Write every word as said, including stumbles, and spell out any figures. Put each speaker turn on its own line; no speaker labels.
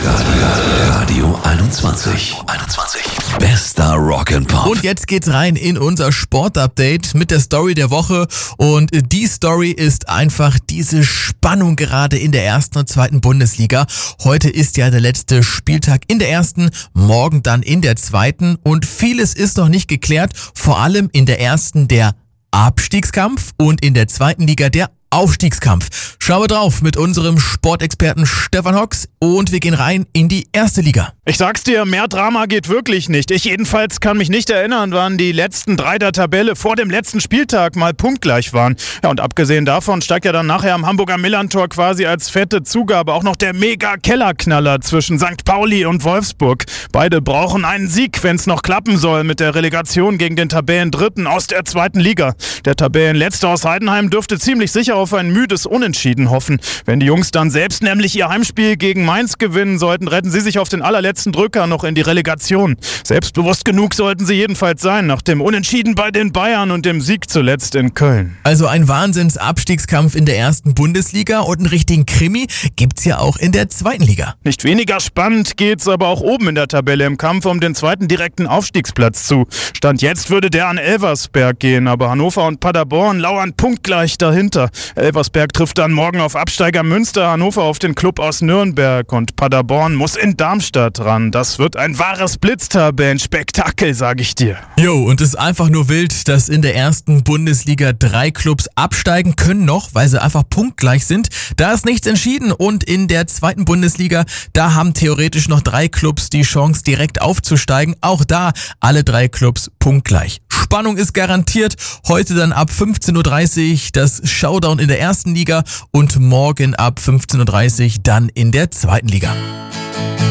Radio einundzwanzig. Bester Rock'n'Pop.
Und jetzt geht's rein in unser Sportupdate mit der Story der Woche. Und die Story ist einfach diese Spannung gerade in der ersten und zweiten Bundesliga. Heute ist ja der letzte Spieltag in der ersten, morgen dann in der zweiten. Und vieles ist noch nicht geklärt, vor allem in der ersten der Abstiegskampf und in der zweiten Liga der Aufstiegskampf. Schauen wir drauf mit unserem Sportexperten Stefan Hocks und wir gehen rein in die erste Liga.
Ich sag's dir, mehr Drama geht wirklich nicht. Ich jedenfalls kann mich nicht erinnern, wann die letzten drei der Tabelle vor dem letzten Spieltag mal punktgleich waren. Ja, und abgesehen davon steigt ja dann nachher am Hamburger Millantor quasi als fette Zugabe auch noch der Mega-Kellerknaller zwischen Sankt Pauli und Wolfsburg. Beide brauchen einen Sieg, wenn's noch klappen soll mit der Relegation gegen den Tabellendritten aus der zweiten Liga. Der Tabellenletzte aus Heidenheim dürfte ziemlich sicher auf ein müdes Unentschieden hoffen. Wenn die Jungs dann selbst nämlich ihr Heimspiel gegen Mainz gewinnen sollten, retten sie sich auf den allerletzten Drücker noch in die Relegation. Selbstbewusst genug sollten sie jedenfalls sein, nach dem Unentschieden bei den Bayern und dem Sieg zuletzt in Köln.
Also ein Wahnsinns-Abstiegskampf in der ersten Bundesliga und einen richtigen Krimi gibt's ja auch in der zweiten Liga.
Nicht weniger spannend geht's aber auch oben in der Tabelle im Kampf um den zweiten direkten Aufstiegsplatz zu. Stand jetzt würde der an Elversberg gehen, aber Hannover und Paderborn lauern punktgleich dahinter. Elversberg trifft dann morgen auf Absteiger Münster, Hannover auf den Club aus Nürnberg und Paderborn muss in Darmstadt ran. Das wird ein wahres Blitztabellenspektakel, sag ich dir.
Jo, und es ist einfach nur wild, dass in der ersten Bundesliga drei Clubs absteigen können noch, weil sie einfach punktgleich sind. Da ist nichts entschieden und in der zweiten Bundesliga, da haben theoretisch noch drei Clubs die Chance direkt aufzusteigen. Auch da alle drei Clubs punktgleich. Spannung ist garantiert. Heute dann ab fünfzehn Uhr dreißig das Showdown in der ersten Liga und morgen ab fünfzehn Uhr dreißig dann in der zweiten Liga.